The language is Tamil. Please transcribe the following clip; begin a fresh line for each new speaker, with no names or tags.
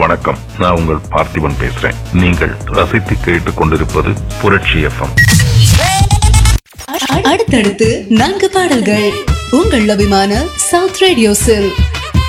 வணக்கம். நான் உங்கள் பார்த்திபன் பேசுறேன். நீங்கள் ரசித்து கேட்டுக் கொண்டிருப்பது புரட்சி FM.
அடுத்தடுத்து 4 பாடல்கள் உங்கள் அபிமான சவுத் ரேடியோஸில்.